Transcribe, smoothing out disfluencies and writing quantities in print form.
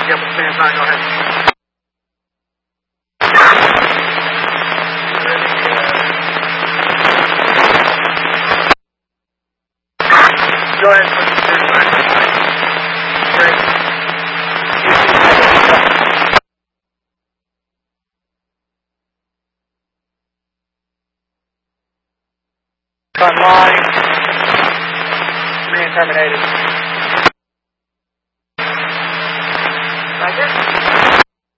Yep, stand by, go ahead. Go ahead, put the stand by. Great. Front line. Being terminated.